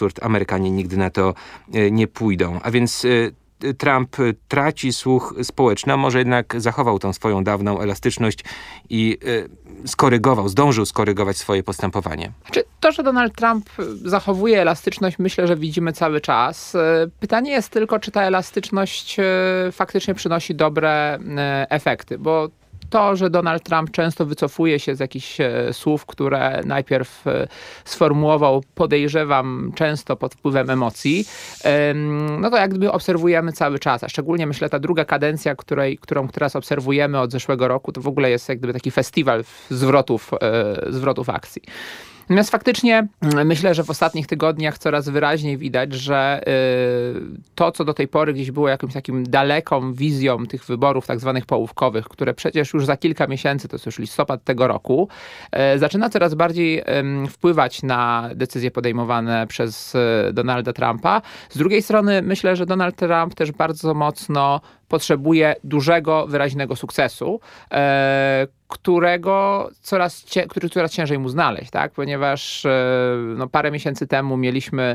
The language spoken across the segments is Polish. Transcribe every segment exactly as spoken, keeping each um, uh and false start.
absurd, Amerykanie nigdy na to nie pójdą. A więc Trump traci słuch społeczny, a może jednak zachował tą swoją dawną elastyczność i skorygował, zdążył skorygować swoje postępowanie. Znaczy, to, że Donald Trump zachowuje elastyczność, myślę, że widzimy cały czas. Pytanie jest tylko, czy ta elastyczność faktycznie przynosi dobre efekty, bo to, że Donald Trump często wycofuje się z jakichś słów, które najpierw sformułował, podejrzewam, często pod wpływem emocji, no to jak gdyby obserwujemy cały czas, a szczególnie myślę ta druga kadencja, której, którą teraz obserwujemy od zeszłego roku, to w ogóle jest jak gdyby taki festiwal zwrotów, zwrotów akcji. Natomiast faktycznie myślę, że w ostatnich tygodniach coraz wyraźniej widać, że to, co do tej pory gdzieś było jakimś takim daleką wizją tych wyborów tak zwanych połówkowych, które przecież już za kilka miesięcy, to jest już listopad tego roku, zaczyna coraz bardziej wpływać na decyzje podejmowane przez Donalda Trumpa. Z drugiej strony myślę, że Donald Trump też bardzo mocno potrzebuje dużego, wyraźnego sukcesu, e, którego coraz, cie, który coraz ciężej mu znaleźć, tak? Ponieważ e, no, parę miesięcy temu mieliśmy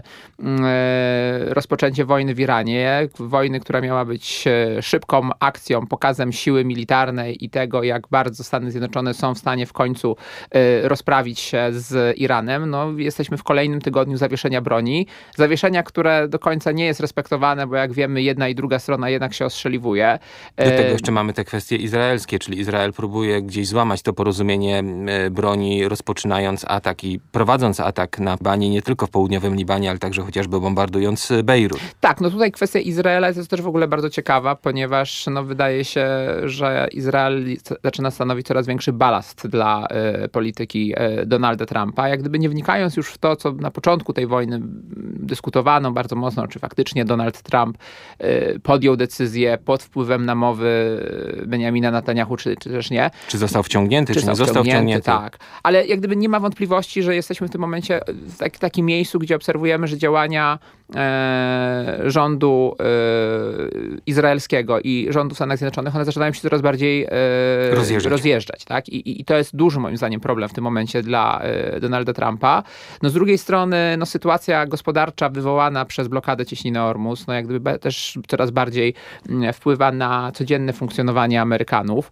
e, rozpoczęcie wojny w Iranie, wojny, która miała być szybką akcją, pokazem siły militarnej i tego, jak bardzo Stany Zjednoczone są w stanie w końcu e, rozprawić się z Iranem. No, jesteśmy w kolejnym tygodniu zawieszenia broni. Zawieszenia, które do końca nie jest respektowane, bo jak wiemy, jedna i druga strona jednak się ostrzeliwuje. Do tego jeszcze mamy te kwestie izraelskie, czyli Izrael próbuje gdzieś złamać to porozumienie broni, rozpoczynając atak i prowadząc atak na Libanie, nie tylko w południowym Libanie, ale także chociażby bombardując Bejrut. Tak, no tutaj kwestia Izraela jest też w ogóle bardzo ciekawa, ponieważ no, wydaje się, że Izrael zaczyna stanowić coraz większy balast dla y, polityki y, Donalda Trumpa. Jak gdyby nie wnikając już w to, co na początku tej wojny dyskutowano bardzo mocno, czy faktycznie Donald Trump y, podjął decyzję pod wpływem namowy Benjamina Netanyahu, czy, czy też nie. Czy został wciągnięty, czy, czy nie został wciągnięty, wciągnięty. Tak. Ale jak gdyby nie ma wątpliwości, że jesteśmy w tym momencie w tak, takim miejscu, gdzie obserwujemy, że działania e, rządu e, izraelskiego i rządu w Stanach Zjednoczonych, one zaczynają się coraz bardziej e, rozjeżdżać. rozjeżdżać tak? I, I to jest duży moim zdaniem problem w tym momencie dla e, Donalda Trumpa. No z drugiej strony no, sytuacja gospodarcza wywołana przez blokadę cieśniny Ormus, no jak gdyby też coraz bardziej wpływa na codzienne funkcjonowanie Amerykanów.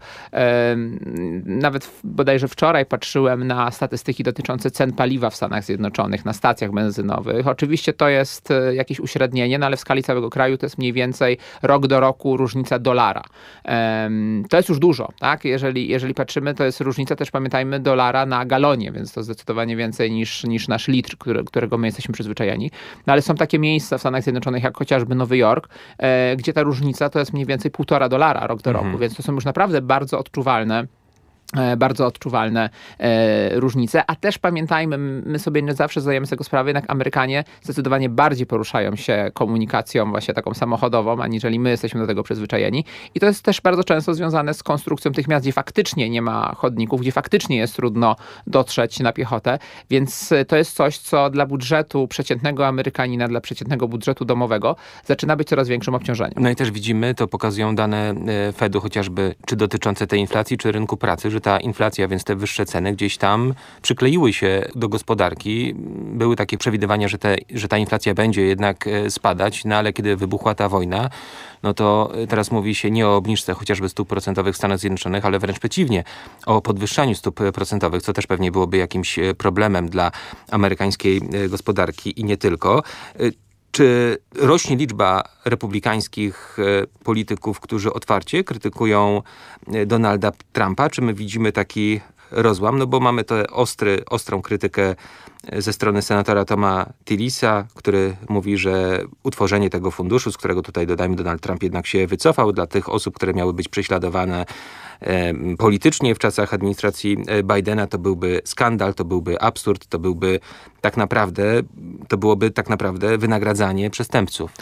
Nawet bodajże wczoraj patrzyłem na statystyki dotyczące cen paliwa w Stanach Zjednoczonych, na stacjach benzynowych. Oczywiście to jest jakieś uśrednienie, no ale w skali całego kraju to jest mniej więcej rok do roku różnica dolara. To jest już dużo, tak? Jeżeli, jeżeli patrzymy, to jest różnica też, pamiętajmy, dolara na galonie, więc to zdecydowanie więcej niż, niż nasz litr, który, którego my jesteśmy przyzwyczajeni. No ale są takie miejsca w Stanach Zjednoczonych, jak chociażby Nowy Jork, gdzie ta różnica to jest mniej więcej półtora dolara rok do roku, mhm. więc to są już naprawdę bardzo odczuwalne bardzo odczuwalne e, różnice, a też pamiętajmy, my sobie nie zawsze zdajemy z tego sprawę, jednak Amerykanie zdecydowanie bardziej poruszają się komunikacją właśnie taką samochodową, aniżeli my jesteśmy do tego przyzwyczajeni i to jest też bardzo często związane z konstrukcją tych miast, gdzie faktycznie nie ma chodników, gdzie faktycznie jest trudno dotrzeć na piechotę, więc to jest coś, co dla budżetu przeciętnego Amerykanina, dla przeciętnego budżetu domowego zaczyna być coraz większym obciążeniem. No i też widzimy, to pokazują dane Fedu chociażby, czy dotyczące tej inflacji, czy rynku pracy, że ta inflacja, więc te wyższe ceny gdzieś tam przykleiły się do gospodarki. Były takie przewidywania, że, te, że ta inflacja będzie jednak spadać, no ale kiedy wybuchła ta wojna, no to teraz mówi się nie o obniżce chociażby stóp procentowych w Stanach Zjednoczonych, ale wręcz przeciwnie, o podwyższaniu stóp procentowych, co też pewnie byłoby jakimś problemem dla amerykańskiej gospodarki i nie tylko. Czy rośnie liczba republikańskich polityków, którzy otwarcie krytykują Donalda Trumpa? Czy my widzimy taki rozłam? No bo mamy tę ostry, ostrą krytykę ze strony senatora Toma Tillisa, który mówi, że utworzenie tego funduszu, z którego tutaj dodajmy Donald Trump jednak się wycofał, dla tych osób, które miały być prześladowane e, politycznie w czasach administracji Bidena, to byłby skandal, to byłby absurd, to byłby tak naprawdę, to byłoby tak naprawdę wynagradzanie przestępców.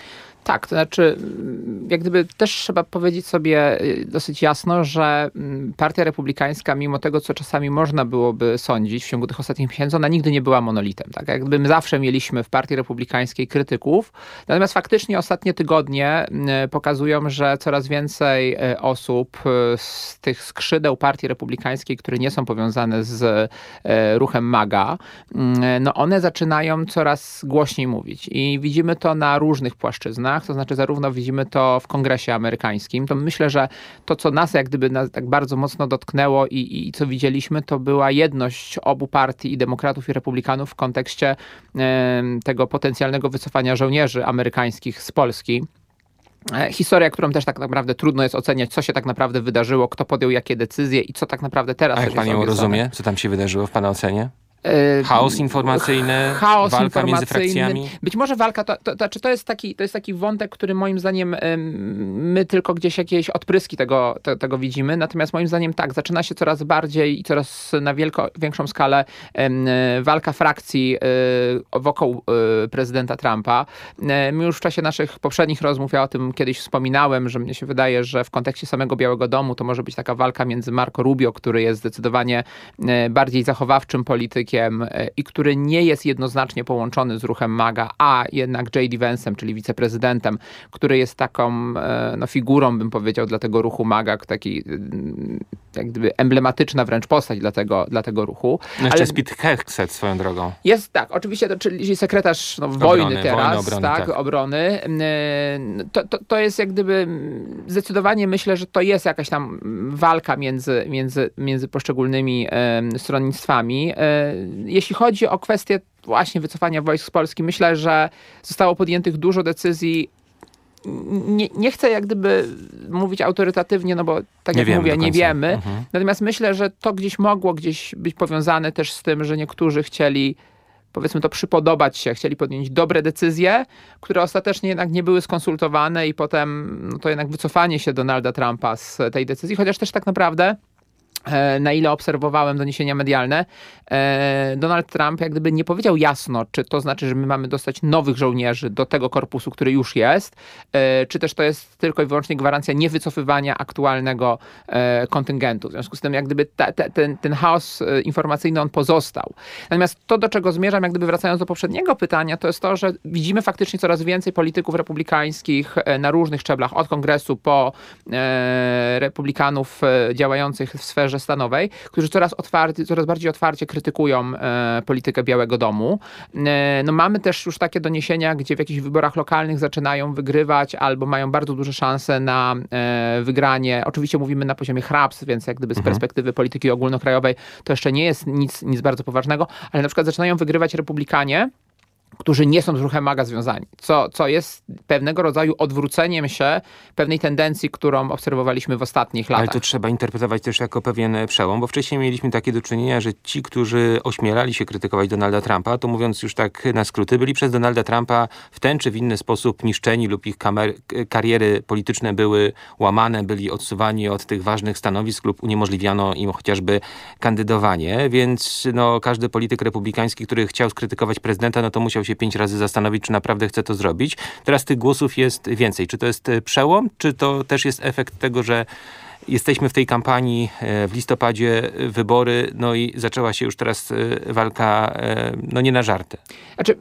Tak, to znaczy, jak gdyby też trzeba powiedzieć sobie dosyć jasno, że Partia Republikańska, mimo tego, co czasami można byłoby sądzić w ciągu tych ostatnich miesięcy, ona nigdy nie była monolitem. Tak? Jak gdyby my zawsze mieliśmy w Partii Republikańskiej krytyków, natomiast faktycznie ostatnie tygodnie pokazują, że coraz więcej osób z tych skrzydeł Partii Republikańskiej, które nie są powiązane z ruchem MAGA, no one zaczynają coraz głośniej mówić i widzimy to na różnych płaszczyznach. To znaczy zarówno widzimy to w Kongresie amerykańskim, to myślę, że to, co nas jak gdyby nas tak bardzo mocno dotknęło i, i co widzieliśmy, to była jedność obu partii, i demokratów, i republikanów w kontekście e, tego potencjalnego wycofania żołnierzy amerykańskich z Polski. Historia, którą też tak naprawdę trudno jest oceniać, co się tak naprawdę wydarzyło, kto podjął jakie decyzje i co tak naprawdę teraz A jak jest pan ją obiecywane. rozumie? Co tam się wydarzyło w pana ocenie? Chaos informacyjny, Chaos walka między informacyjny. frakcjami? Być może walka, to, to, to, to, jest taki, to jest taki wątek, który moim zdaniem my tylko gdzieś jakieś odpryski tego, te, tego widzimy, natomiast moim zdaniem tak, zaczyna się coraz bardziej i coraz na wielko, większą skalę walka frakcji wokół prezydenta Trumpa. My już w czasie naszych poprzednich rozmów, ja o tym kiedyś wspominałem, że mnie się wydaje, że w kontekście samego Białego Domu to może być taka walka między Marco Rubio, który jest zdecydowanie bardziej zachowawczym politykiem, i który nie jest jednoznacznie połączony z ruchem MAGA, a jednak J D Vance'em, czyli wiceprezydentem, który jest taką no, figurą, bym powiedział, dla tego ruchu MAGA, taki jak gdyby emblematyczna wręcz postać dla tego, dla tego ruchu. No jeszcze Ale jest Pete Hegseth swoją drogą. jest tak, oczywiście, to, czyli sekretarz no, Obrony, wojny wojny, teraz, obrony, tak, tak. obrony. To, to, to jest jak gdyby zdecydowanie myślę, że to jest jakaś tam walka między, między, między poszczególnymi e, stronnictwami. E, jeśli chodzi o kwestię właśnie wycofania wojsk z Polski, myślę, że zostało podjętych dużo decyzji. Nie, nie chcę jak gdyby mówić autorytatywnie, no bo tak Nie jak wiemy mówię, do nie końca. wiemy. Mhm. Natomiast myślę, że to gdzieś mogło gdzieś być powiązane też z tym, że niektórzy chcieli, powiedzmy to, przypodobać się, chcieli podjąć dobre decyzje, które ostatecznie jednak nie były skonsultowane i potem no to jednak wycofanie się Donalda Trumpa z tej decyzji, chociaż też tak naprawdę na ile obserwowałem doniesienia medialne, Donald Trump jak gdyby nie powiedział jasno, czy to znaczy, że my mamy dostać nowych żołnierzy do tego korpusu, który już jest, czy też to jest tylko i wyłącznie gwarancja niewycofywania aktualnego kontyngentu. W związku z tym jak gdyby ta, ta, ten, ten chaos informacyjny on pozostał. Natomiast to, do czego zmierzam, jak gdyby wracając do poprzedniego pytania, to jest to, że widzimy faktycznie coraz więcej polityków republikańskich na różnych szczeblach, od kongresu po republikanów działających w sferze stanowej, którzy coraz, otwarty, coraz bardziej otwarcie krytykują e, politykę Białego Domu. E, no mamy też już takie doniesienia, gdzie w jakichś wyborach lokalnych zaczynają wygrywać albo mają bardzo duże szanse na e, wygranie. Oczywiście mówimy na poziomie hrabstw, więc jak gdyby z Mhm. perspektywy polityki ogólnokrajowej to jeszcze nie jest nic, nic bardzo poważnego, ale na przykład zaczynają wygrywać republikanie, którzy nie są z ruchem MAGA związani, co, co jest pewnego rodzaju odwróceniem się pewnej tendencji, którą obserwowaliśmy w ostatnich latach. Ale to trzeba interpretować też jako pewien przełom, bo wcześniej mieliśmy takie do czynienia, że ci, którzy ośmielali się krytykować Donalda Trumpa, to mówiąc już tak na skróty, byli przez Donalda Trumpa w ten czy w inny sposób niszczeni lub ich kamer- kariery polityczne były łamane, byli odsuwani od tych ważnych stanowisk lub uniemożliwiano im chociażby kandydowanie, więc no, każdy polityk republikański, który chciał skrytykować prezydenta, no to musiał się pięć razy zastanowić, czy naprawdę chce to zrobić. Teraz tych głosów jest więcej. Czy to jest przełom, czy to też jest efekt tego, że jesteśmy w tej kampanii, w listopadzie wybory, no i zaczęła się już teraz walka, no nie na żarty. Znaczy,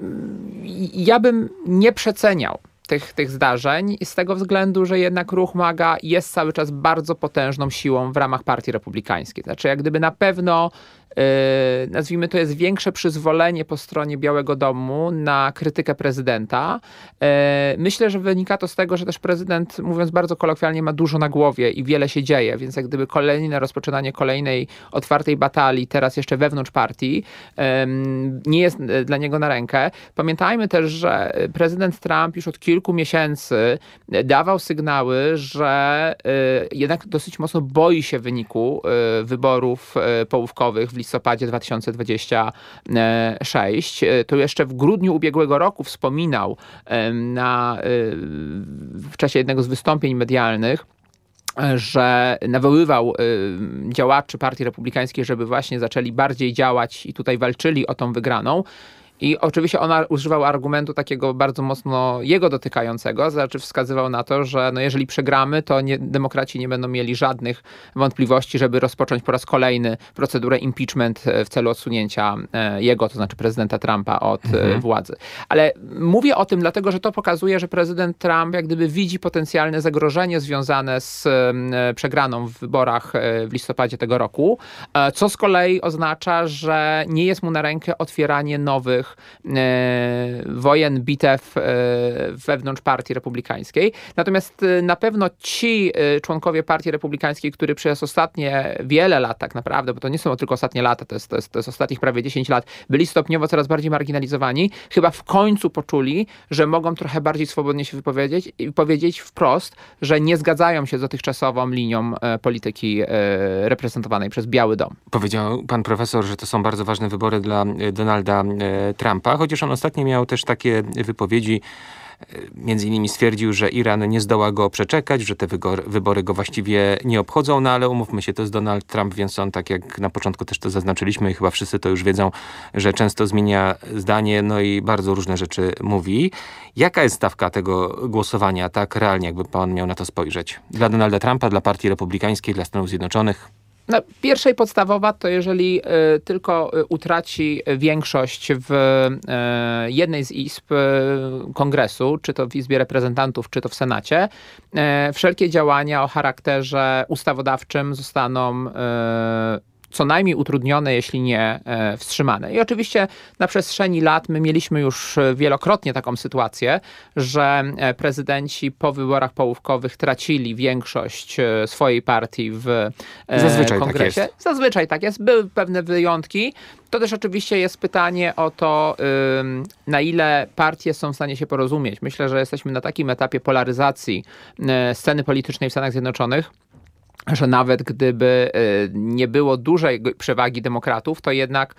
ja bym nie przeceniał tych, tych zdarzeń z tego względu, że jednak ruch MAGA jest cały czas bardzo potężną siłą w ramach Partii Republikańskiej. Znaczy, jak gdyby na pewno Yy, nazwijmy to, jest większe przyzwolenie po stronie Białego Domu na krytykę prezydenta. Yy, myślę, że wynika to z tego, że też prezydent, mówiąc bardzo kolokwialnie, ma dużo na głowie i wiele się dzieje, więc jak gdyby kolejne rozpoczynanie kolejnej otwartej batalii, teraz jeszcze wewnątrz partii, yy, nie jest dla niego na rękę. Pamiętajmy też, że prezydent Trump już od kilku miesięcy dawał sygnały, że yy, jednak dosyć mocno boi się wyniku yy, wyborów yy, połówkowych w listopadzie dwa tysiące dwudziestego szóstego. To jeszcze w grudniu ubiegłego roku wspominał na, w czasie jednego z wystąpień medialnych, że nawoływał działaczy Partii Republikańskiej, żeby właśnie zaczęli bardziej działać i tutaj walczyli o tą wygraną. I oczywiście ona używał argumentu takiego bardzo mocno jego dotykającego, znaczy wskazywał na to, że no jeżeli przegramy, to nie, demokraci nie będą mieli żadnych wątpliwości, żeby rozpocząć po raz kolejny procedurę impeachment w celu odsunięcia jego, to znaczy prezydenta Trumpa od mhm. władzy. Ale mówię o tym dlatego, że to pokazuje, że prezydent Trump jak gdyby widzi potencjalne zagrożenie związane z przegraną w wyborach w listopadzie tego roku, co z kolei oznacza, że nie jest mu na rękę otwieranie nowych e, wojen, bitew e, wewnątrz partii republikańskiej. Natomiast e, na pewno ci e, członkowie partii republikańskiej, którzy przez ostatnie wiele lat tak naprawdę, bo to nie są tylko ostatnie lata, to jest, to jest, to jest ostatnich prawie dziesięć lat, byli stopniowo coraz bardziej marginalizowani, chyba w końcu poczuli, że mogą trochę bardziej swobodnie się wypowiedzieć i powiedzieć wprost, że nie zgadzają się z dotychczasową linią e, polityki e, reprezentowanej przez Biały Dom. Powiedział pan profesor, że to są bardzo ważne wybory dla Donalda Trumpa, chociaż on ostatnio miał też takie wypowiedzi, między innymi stwierdził, że Iran nie zdoła go przeczekać, że te wybory go właściwie nie obchodzą, no ale umówmy się, to jest Donald Trump, więc on, tak jak na początku też to zaznaczyliśmy i chyba wszyscy to już wiedzą, że często zmienia zdanie, no i bardzo różne rzeczy mówi. Jaka jest stawka tego głosowania, tak realnie, jakby pan miał na to spojrzeć? Dla Donalda Trumpa, dla Partii Republikańskiej, dla Stanów Zjednoczonych? No, pierwsza i podstawowa to jeżeli y, tylko y, utraci większość w y, jednej z izb y, kongresu, czy to w Izbie Reprezentantów, czy to w Senacie, y, wszelkie działania o charakterze ustawodawczym zostaną y, co najmniej utrudnione, jeśli nie e, wstrzymane. I oczywiście na przestrzeni lat my mieliśmy już wielokrotnie taką sytuację, że prezydenci po wyborach połówkowych tracili większość swojej partii w e, Zazwyczaj kongresie. Tak jest. Zazwyczaj tak jest. Były pewne wyjątki. To też oczywiście jest pytanie o to, ym, na ile partie są w stanie się porozumieć. Myślę, że jesteśmy na takim etapie polaryzacji y, sceny politycznej w Stanach Zjednoczonych, że nawet gdyby nie było dużej przewagi demokratów, to jednak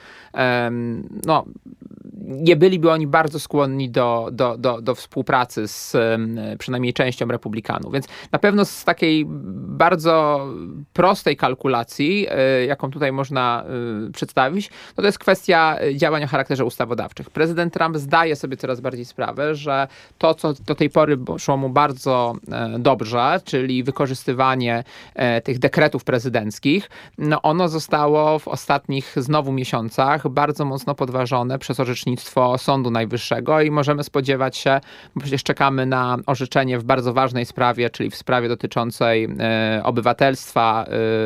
no, nie byliby oni bardzo skłonni do, do, do, do współpracy z przynajmniej częścią republikanów. Więc na pewno z takiej bardzo prostej kalkulacji, jaką tutaj można przedstawić, no to jest kwestia działań o charakterze ustawodawczych. Prezydent Trump zdaje sobie coraz bardziej sprawę, że to, co do tej pory szło mu bardzo dobrze, czyli wykorzystywanie tych dekretów prezydenckich, no ono zostało w ostatnich znowu miesiącach bardzo mocno podważone przez orzecznictwo Sądu Najwyższego i możemy spodziewać się, bo przecież czekamy na orzeczenie w bardzo ważnej sprawie, czyli w sprawie dotyczącej e, obywatelstwa,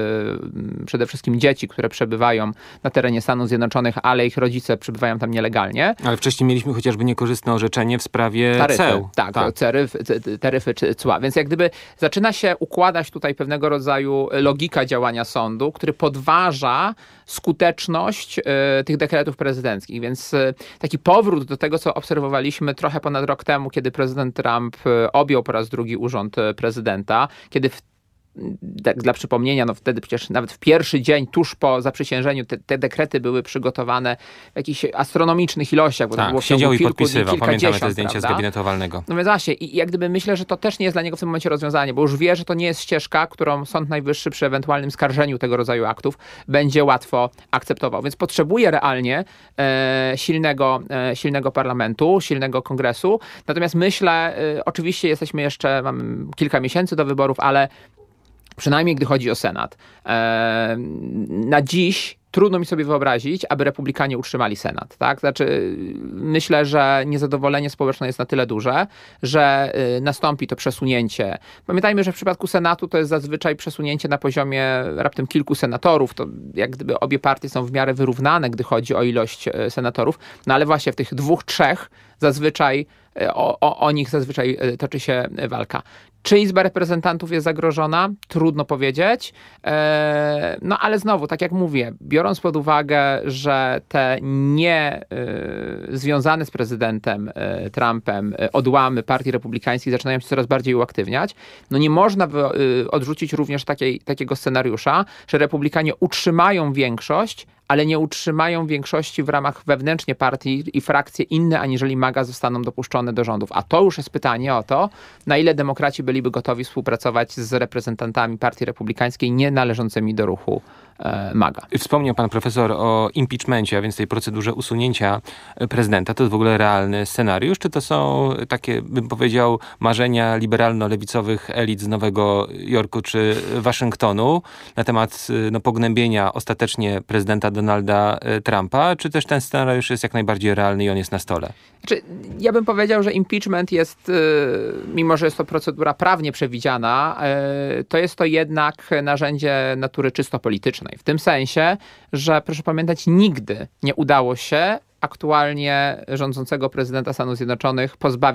e, przede wszystkim dzieci, które przebywają na terenie Stanów Zjednoczonych, ale ich rodzice przebywają tam nielegalnie. Ale wcześniej mieliśmy chociażby niekorzystne orzeczenie w sprawie taryfy, ceł. Tak, tak. Taryfy, taryfy czy cła. Więc jak gdyby zaczyna się układać tutaj pewnego rodzaju logika działania sądu, który podważa skuteczność y, tych dekretów prezydenckich. Więc y, taki powrót do tego, co obserwowaliśmy trochę ponad rok temu, kiedy prezydent Trump y, objął po raz drugi urząd y, prezydenta, kiedy w Tak, dla przypomnienia, no wtedy przecież nawet w pierwszy dzień, tuż po zaprzysiężeniu, te, te dekrety były przygotowane w jakichś astronomicznych ilościach, bo tak, to było w siedział i kilku podpisywał. dni, Pamiętamy te zdjęcia prawda? z gabinetu owalnego. No więc właśnie, i jak gdyby myślę, że to też nie jest dla niego w tym momencie rozwiązanie, bo już wie, że to nie jest ścieżka, którą Sąd Najwyższy przy ewentualnym skarżeniu tego rodzaju aktów będzie łatwo akceptował. Więc potrzebuje realnie e, silnego, e, silnego parlamentu, silnego kongresu. Natomiast myślę, e, oczywiście jesteśmy jeszcze, mamy kilka miesięcy do wyborów, ale przynajmniej gdy chodzi o Senat. E, na dziś trudno mi sobie wyobrazić, aby republikanie utrzymali Senat. Tak? Znaczy, myślę, że niezadowolenie społeczne jest na tyle duże, że y, nastąpi to przesunięcie. Pamiętajmy, że w przypadku Senatu to jest zazwyczaj przesunięcie na poziomie raptem kilku senatorów. To jak gdyby obie partie są w miarę wyrównane, gdy chodzi o ilość y, senatorów. No ale właśnie w tych dwóch, trzech zazwyczaj o, o, o nich zazwyczaj toczy się walka. Czy Izba Reprezentantów jest zagrożona? Trudno powiedzieć. E, no ale znowu, tak jak mówię, biorąc pod uwagę, że te nie e, związane z prezydentem e, Trumpem e, odłamy partii republikańskiej zaczynają się coraz bardziej uaktywniać, no nie można wy, e, odrzucić również takiej, takiego scenariusza, że republikanie utrzymają większość, ale nie utrzymają większości w ramach wewnętrznie partii i frakcje inne aniżeli MAGA zostaną dopuszczone do rządów. A to już jest pytanie o to, na ile demokraci byliby gotowi współpracować z reprezentantami partii republikańskiej nie należącymi do ruchu e, MAGA. Wspomniał pan profesor o impeachmencie, a więc tej procedurze usunięcia prezydenta. To jest w ogóle realny scenariusz? Czy to są takie, bym powiedział, marzenia liberalno-lewicowych elit z Nowego Jorku czy Waszyngtonu na temat no, pognębienia ostatecznie prezydenta Donalda Trumpa? Czy też ten scenariusz jest jak najbardziej realny i on jest na stole? Znaczy, ja bym powiedział, że impeachment jest, mimo że jest to procedura prawnie przewidziana, to jest to jednak narzędzie natury czysto politycznej. W tym sensie, że proszę pamiętać, nigdy nie udało się aktualnie rządzącego prezydenta Stanów Zjednoczonych pozbawić